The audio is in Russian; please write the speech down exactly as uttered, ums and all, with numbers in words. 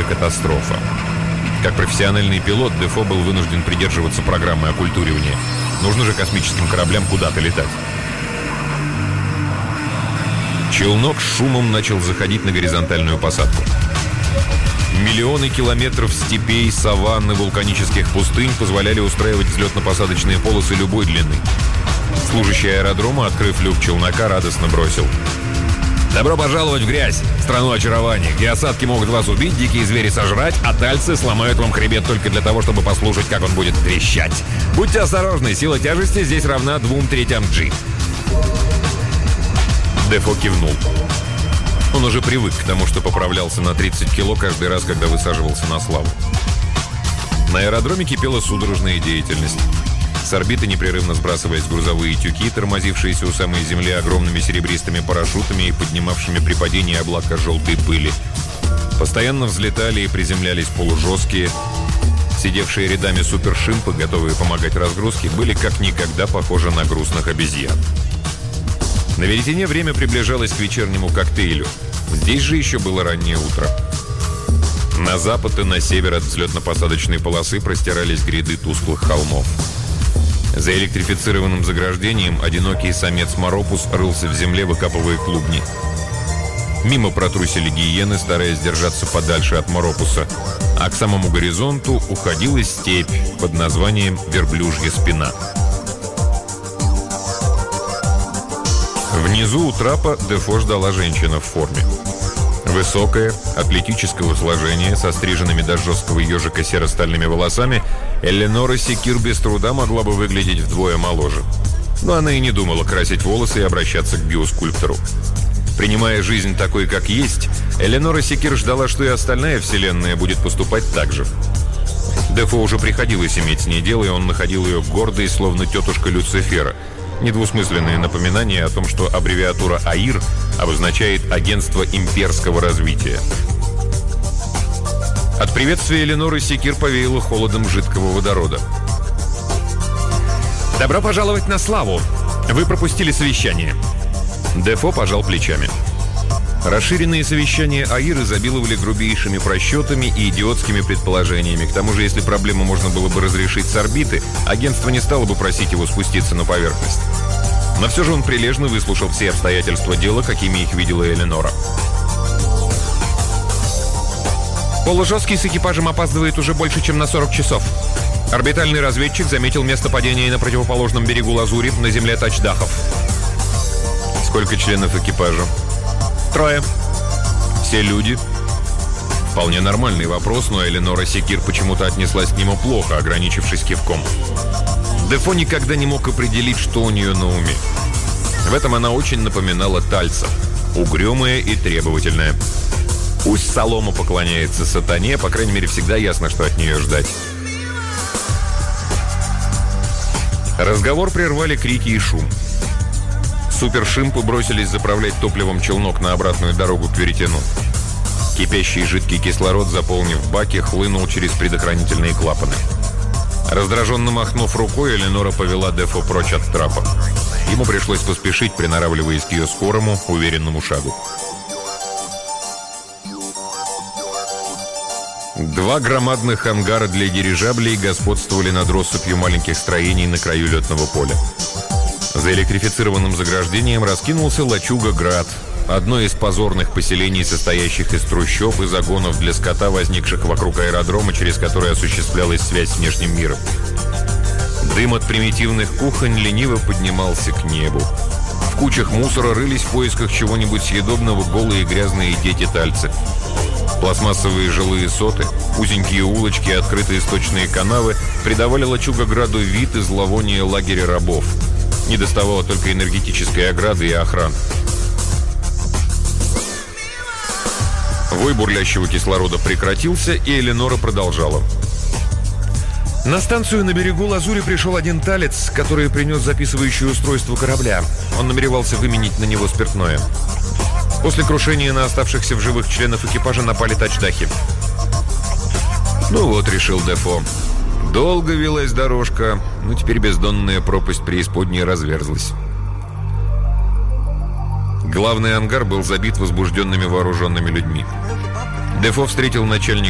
катастрофа. Как профессиональный пилот, Дефо был вынужден придерживаться программы оккультуривания. Нужно же космическим кораблям куда-то летать. Челнок с шумом начал заходить на горизонтальную посадку. Миллионы километров степей, саванны, вулканических пустынь позволяли устраивать взлетно-посадочные полосы любой длины. Служащий аэродрома, открыв люк челнока, радостно бросил: «Добро пожаловать в грязь, страну очарований, где осадки могут вас убить, дикие звери сожрать, а тальцы сломают вам хребет только для того, чтобы послушать, как он будет трещать. Будьте осторожны, сила тяжести здесь равна двум третям G». Дефо кивнул. Он уже привык к тому, что поправлялся на тридцать кило каждый раз, когда высаживался на славу. На аэродроме кипела судорожная деятельность. С орбиты, непрерывно сбрасываясь грузовые тюки, тормозившиеся у самой земли огромными серебристыми парашютами и поднимавшими при падении облака желтой пыли. Постоянно взлетали и приземлялись полужесткие. Сидевшие рядами супершимпы, готовые помогать разгрузке, были как никогда похожи на грустных обезьян. На веретене время приближалось к вечернему коктейлю. Здесь же еще было раннее утро. На запад и на север от взлетно-посадочной полосы простирались гряды тусклых холмов. За электрифицированным заграждением одинокий самец Моропус рылся в земле, выкапывая клубни. Мимо протрусили гиены, стараясь держаться подальше от Моропуса, а к самому горизонту уходила степь под названием Верблюжья спина. Внизу у трапа Дефо ждала женщина в форме. Высокая, атлетического сложения, со стриженными до жесткого ежика серо-стальными волосами, Эленора Секир без труда могла бы выглядеть вдвое моложе. Но она и не думала красить волосы и обращаться к биоскульптору. Принимая жизнь такой, как есть, Эленора Секир ждала, что и остальная вселенная будет поступать так же. Дефо уже приходилось иметь с ней дело, и он находил ее гордой, словно тетушка Люцифера. Недвусмысленное напоминание о том, что аббревиатура АИР обозначает Агентство имперского развития. От приветствия Эленоры Секир повеяло холодом жидкого водорода. «Добро пожаловать на славу! Вы пропустили совещание!» Дефо пожал плечами. Расширенные совещания АИР изобиловали грубейшими просчетами и идиотскими предположениями. К тому же, если проблему можно было бы разрешить с орбиты, агентство не стало бы просить его спуститься на поверхность. Но все же он прилежно выслушал все обстоятельства дела, какими их видела Эленора. Полужесткий с экипажем опаздывает уже больше, чем на сорок часов. Орбитальный разведчик заметил место падения на противоположном берегу Лазури, на земле Тачдахов. Сколько членов экипажа? Трое. Все люди? Вполне нормальный вопрос, но Эленора Секир почему-то отнеслась к нему плохо, ограничившись кивком. Дефо никогда не мог определить, что у нее на уме. В этом она очень напоминала тальца. Угрюмая и требовательная. Пусть солома поклоняется сатане, по крайней мере, всегда ясно, что от нее ждать. Разговор прервали крики и шум. Супершимпы бросились заправлять топливом челнок на обратную дорогу к веретену. Кипящий жидкий кислород, заполнив баки, хлынул через предохранительные клапаны. Раздраженно махнув рукой, Эленора повела Дефо прочь от трапа. Ему пришлось поспешить, приноравливаясь к ее скорому, уверенному шагу. Два громадных ангара для дирижаблей господствовали над россыпью маленьких строений на краю летного поля. За электрифицированным заграждением раскинулся лачуга-град, одно из позорных поселений, состоящих из трущоб и загонов для скота, возникших вокруг аэродрома, через который осуществлялась связь с внешним миром. Дым от примитивных кухонь лениво поднимался к небу. В кучах мусора рылись в поисках чего-нибудь съедобного голые и грязные дети-тальцы. Пластмассовые жилые соты, узенькие улочки и открытые сточные канавы придавали лачуга-граду вид и зловоние лагеря рабов. Не доставало только энергетической ограды и охраны. Вой бурлящего кислорода прекратился, и Эленора продолжала. На станцию на берегу Лазури пришел один талец, который принес записывающее устройство корабля. Он намеревался выменить на него спиртное. После крушения на оставшихся в живых членов экипажа напали тачдахи. Ну вот, решил Дефо. Долго велась дорожка, но теперь бездонная пропасть преисподней разверзлась. Главный ангар был забит возбужденными вооруженными людьми. Дефо встретил начальника